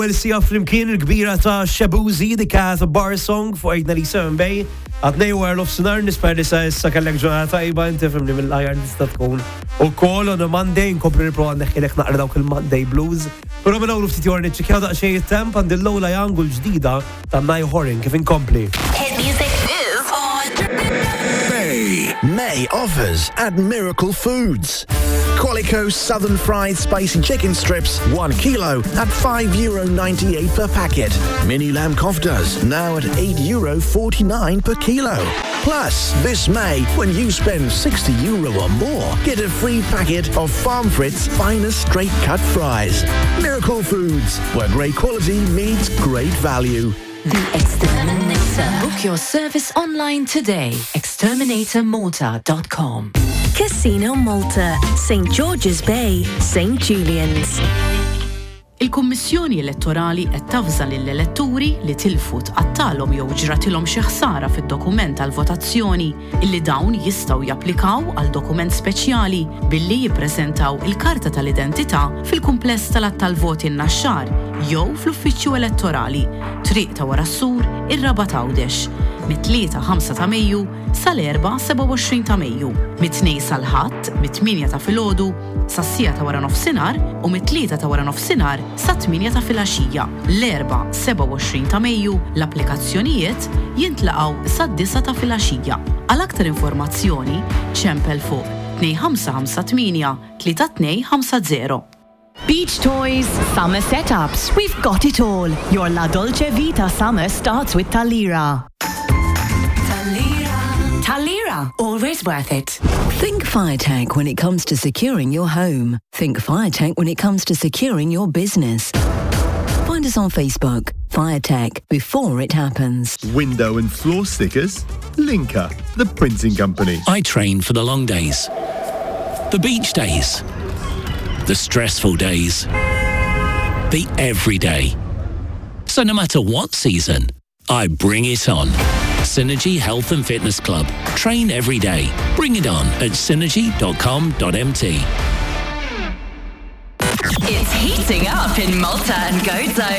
Well, si flimkien il-kbira ta' Shabuzi dik ta' bar song fuq Ejna li Seven Bay. Għadnej war l-ofsinar nisper li sa' issa kellek ġurnata tajba inti fimni mill-ajar nista' tkun. U kol on a Monday nkompli niprofa neħilek naqra dawk il-Monday blues. Pero minn għawru ftit jor niċċekjaw daqxej il-temp għand il-Lola Young u l-ġdida ta' Nye Horan kif inkompli. Hit music is on. May offers at Miracle Foods. Qualico Southern Fried Spicy Chicken Strips, 1 kilo at €5.98 per packet. Mini lamb koftas now at €8.49 per kilo. Plus, this May, when you spend €60 or more, get a free packet of Farm Frites finest straight cut fries. Miracle Foods, where great quality meets great value. The Exterminator. Book your service online today. Exterminatormalta.com. Casino Malta, St. George's Bay, St. Julian's. Il-Kummissjoni Elettorali qed tafża lill-elettori li tilfu tqattalhom jew ġratilhom xi ħsara fid-dokument tal-votazzjoni illi dawn jistgħu japplikaw għal dokument speċjali billi jippreżentaw il-karta tal-identità fil-kumpless tal-att tal-voti n-naxxar jew fl-uffiċċju elettorali triq ta' wara s-sur ir-Raba' Tgħawdex mit-3-5 ta' Mejju sal-4-27 ta' Mejju, mit-2 sal-Ħadd, mit-8 ta' filgħodu sas-sija ta' wara nofsinhar u mit-3 ta' wara nofsinhar sa' 8 ta' filgħaxija. L-4-27 ta' Mejju l-applikazzjonijiet jintlaqgħu sa' 9 ta' filgħaxija. Għal aktar informazzjoni ċempel fuq 2558 3250. Beach Toys Summer Setups. We've got it all. Your La Dolce Vita summer starts with Talira. Talira, always worth it. Think FireTech when it comes to securing your home. Think FireTech when it comes to securing your business. Find us on Facebook, FireTech, before it happens. Window and floor stickers? Linker, the printing company. I train for the long days, the beach days, the stressful days, the everyday. So no matter what season, I bring it on. Synergy Health and Fitness Club. Train every day. Bring it on at synergy.com.mt. It's heating up in Malta and Gozo.